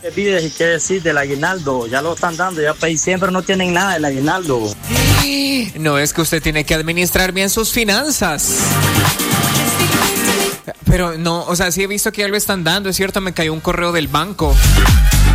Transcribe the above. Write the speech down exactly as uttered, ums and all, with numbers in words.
olvides qué decir del aguinaldo. Ya lo están dando, ya para siempre no tienen nada del aguinaldo. No, es que usted tiene que administrar bien sus finanzas. Pero no, o sea, sí he visto que ya lo están dando, es cierto, me cayó un correo del banco.